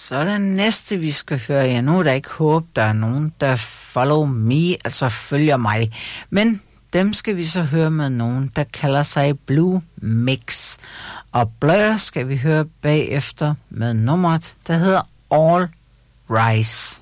Så det næste, vi skal høre, ja, nu er der ikke håb, der er nogen, der follow me, altså følger mig. Men dem skal vi så høre med nogen, der kalder sig Blue Mix. Og Blur skal vi høre bagefter med nummeret, der hedder All Rise.